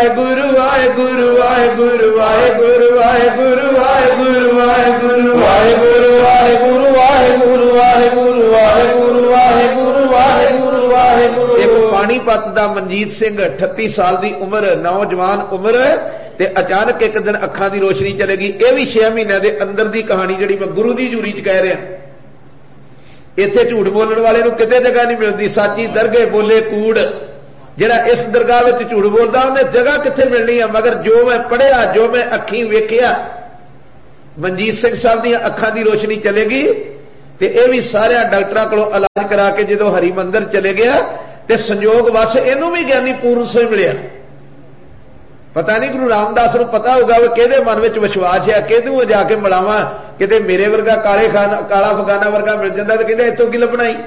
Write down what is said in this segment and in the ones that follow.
वाहेगुरु वाहेगुरु वाहेगुरु वाहेगुरु वाहेगुरु वाहेगुरु वाहेगुरु वाहेगुरु वाहेगुरु वाहेगुरु वाहेगुरु वाहेगुरु वाहेगुरु वाहेगुरु वाहेगुरु। एक पानीपत दा मनजीत सिंह 38 साल दी उम्र, नौजवान उम्र, ते अचानक एक दिन अखां दी रोशनी चलेगी। यह भी 6 महीने दे अंदर दी कहानी जिहड़ी मैं गुरु दी जूरी च कह रहा। इत्थे झूठ बोलण वाले नूं किते जगह नहीं मिलती। साची दरगे बोले कूड़, जिहड़ा इस दरगाह विच झूठ बोलदा उन्हें जगह कित्थे मिलनी है। मगर जो मैं पढ़िया, जो मैं अखीं वेखिया, मनजीत सिंह साहब दी अखां दी रोशनी चलेगी। ते यह भी सारे डॉक्टरां कोलों इलाज करा के जदों हरि मंदिर चले गया ते संयोग वस इहनूं भी ज्ञानी पूर्ण सिंह मिलिया। पता नहीं गुरु रामदास नूं पता होगा वो किहदे मन विच विश्वास है, किहदूं जाके मिलावां, किते मेरे वर्गा काला फगाना वर्गा मिल जांदा ते कहंदा इत्थों की लभना ही।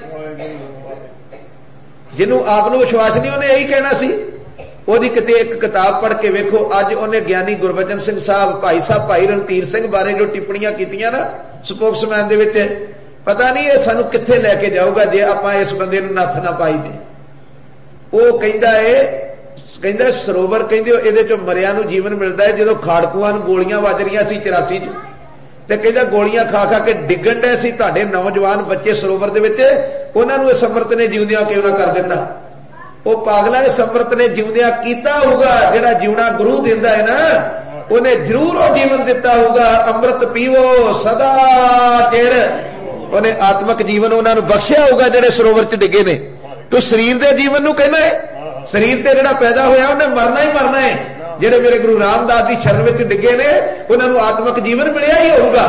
जिन्हों आप नूं विश्वास नहीं उन्हें यही कहना सी। ओहदी किते एक किताब पढ़ के वेखो, अज उन्हें ज्ञानी गुरबचन सिंह साहब, भाई साहब भाई रणधीर सिंह बारे जो टिप्पणियां कीतियां ना स्पोक्समैन दे विच, पता नहीं ये सानूं कित्थे लैके जाऊगा जे आपां इस बंदे नूं नत्थ ना पाई दे। वो कहंदा सरोवर कहंदे इहदे चों मरिया नूं जीवन मिलदा है। जदों खाड़कूआं नूं गोलियां वज रहीआं सी 84 च, ते कहंदा गोलियां खा खा के डिग्गण डे सी तुहाडे नौजवान बच्चे सरोवर दे विच, उन्हां नूं इस अमृत ने जिउंदियां क्यों ना कर दित्ता। वो पागला इस अमृत ने जिउंदियां कीता होगा। जिहड़ा जीवना गुरु दिंदा है ना, उन्हें जरूर वो जीवन दिता होगा। अमृत पीवो सदा चिर, उन्हें आत्मक जीवन उन्होंने बख्शिया होगा जिहड़े सरोवर च डिगे ने। तो शरीर के जीवन नूं कहना है, शरीर ते जिहड़ा पैदा होया उन्हें मरना ही मरना है। जिहड़े मेरे गुरु रामदास की शरण विच डिगे ने उन्होंने आत्मक जीवन मिलिया ही होगा।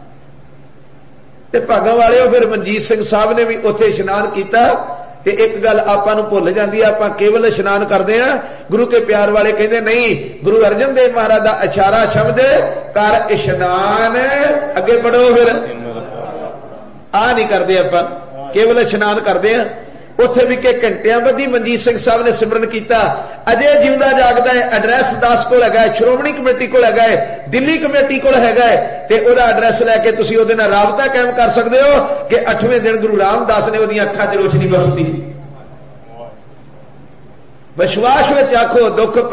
ते भागां वाले फिर मनजीत सिंह साहब ने भी उत्थे इशनान किया। ते एक गल आपां नूं भुल जांदी है, आपां केवल इशनान करदे हां। गुरु के प्यार वाले कहंदे नहीं, गुरु अर्जन देव महाराज दा इशारा शब्द कर इशनान, अगे बढ़ो। फिर आ नहीं करदे, आपां केवल इशनान करदे हां। उत्थे भी के घंटियां बधी मनजीत सिंह साहब ने सिमरन किया। अजे जिंदा जागदा है। एड्रैस दास कोल हैगा, श्रोमणी कमेटी कोल हैगा, दिल्ली कमेटी कोल हैगा, ते ओहदा एड्रैस लैके तुसीं ओहदे नाल राबता कायम कर सकदे हो कि 8वें दिन गुरु रामदास ने ओहदियां अखां 'च रोशनी बख्शती। विश्वास विच आखो दुख